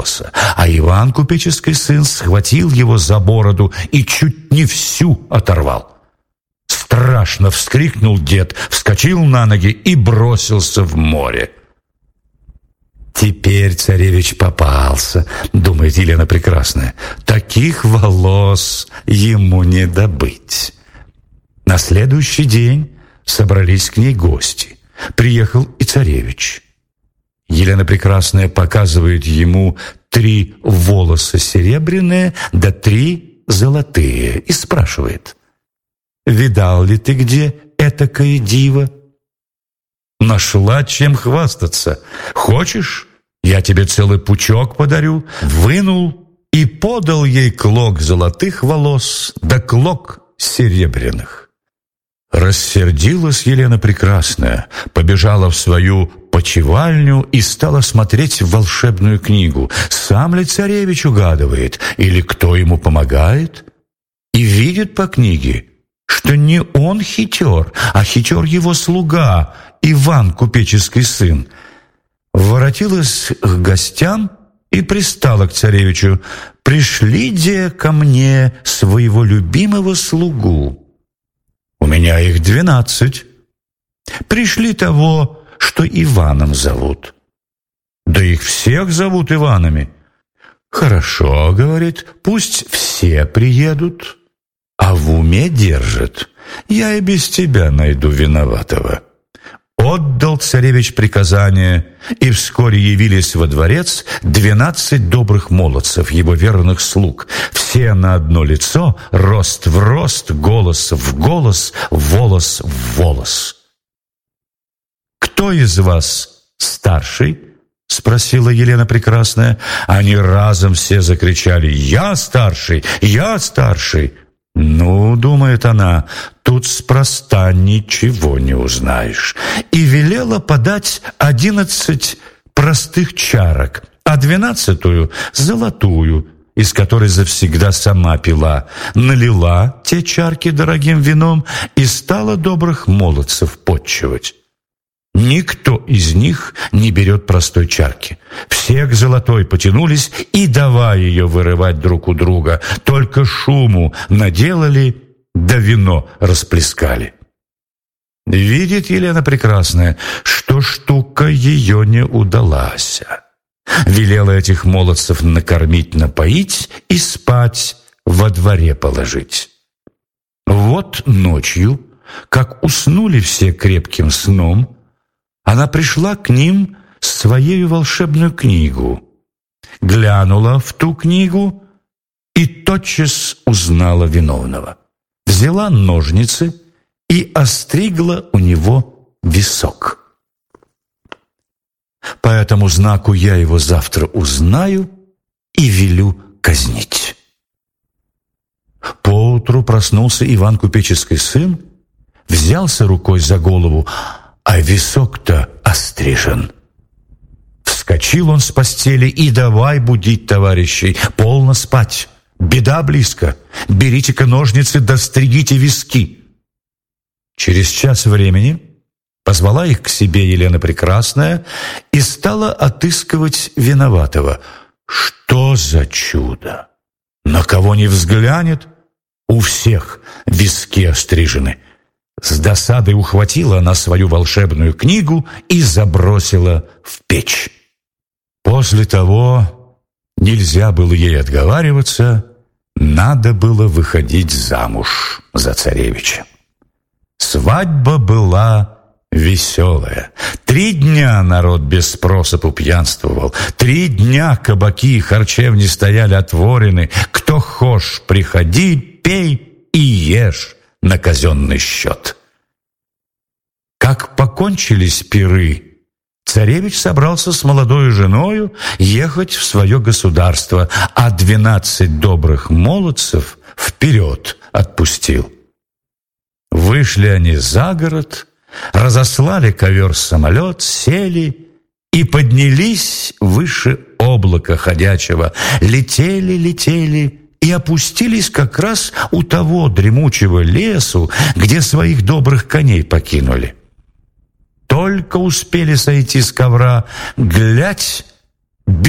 волоса, а Иван, купеческий сын, схватил его за бороду и чуть не всю оторвал. Страшно вскрикнул дед, вскочил на ноги и бросился в море. «Теперь царевич попался», — думает Елена Прекрасная. «Таких волос ему не добыть». На следующий день собрались к ней гости. Приехал и царевич. Елена Прекрасная показывает ему 3 волоса серебряные, да 3 золотые, и спрашивает: «Видал ли ты где этакое диво?» «Нашла чем хвастаться. Хочешь, я тебе целый пучок подарю?» Вынул и подал ей клок золотых волос, да клок серебряных. Рассердилась Елена Прекрасная, побежала в свою почивальню и стала смотреть в волшебную книгу. Сам ли царевич угадывает, или кто ему помогает? И видит по книге, что не он хитер, а хитер его слуга, Иван, купеческий сын. Воротилась к гостям и пристала к царевичу: «Пришли-де ко мне своего любимого слугу. У меня их 12. Пришли того, что Иваном зовут». «Да их всех зовут Иванами». «Хорошо, — говорит, — пусть все приедут, а в уме держат. Я и без тебя найду виноватого». Отдал царевич приказание, и вскоре явились во дворец 12 добрых молодцев, его верных слуг. Все на одно лицо, рост в рост, голос в голос, волос в волос. «Кто из вас старший?» — спросила Елена Прекрасная. Они разом все закричали: «Я старший! Я старший!» «Ну, — думает она, — тут спроста ничего не узнаешь». И велела подать 11 простых чарок, а 12-ю золотую, из которой завсегда сама пила. Налила те чарки дорогим вином и стала добрых молодцев потчевать. Никто из них не берет простой чарки. Все к золотой потянулись и давай ее вырывать друг у друга. Только шуму наделали, да вино расплескали. Видит Елена Прекрасная, что штука ее не удалась. Велела этих молодцев накормить, напоить и спать во дворе положить. Вот ночью, как уснули все крепким сном, она пришла к ним с своей волшебную книгу, глянула в ту книгу и тотчас узнала виновного. Взяла ножницы и остригла у него висок. «По этому знаку я его завтра узнаю и велю казнить». Поутру проснулся Иван, купеческий сын, взялся рукой за голову, а висок-то острижен. Вскочил он с постели и давай будить товарищей: «Полно спать, беда близко, берите-ка ножницы да стригите виски». Через час времени позвала их к себе Елена Прекрасная и стала отыскивать виноватого. Что за чудо! На кого не взглянет, у всех виски острижены. С досадой ухватила она свою волшебную книгу и забросила в печь. После того нельзя было ей отговариваться, надо было выходить замуж за царевича. Свадьба была веселая. 3 дня народ без спросу пьянствовал. 3 дня кабаки и харчевни стояли отворены. Кто хошь, приходи, пей и ешь на казенный счет. Как покончились пиры, царевич собрался с молодою женою ехать в свое государство, а 12 добрых молодцев вперед отпустил. Вышли они за город, разослали ковер-самолет, сели и поднялись выше облака ходячего. Летели, летели и опустились как раз у того дремучего лесу, где своих добрых коней покинули. Только успели сойти с ковра, глядь,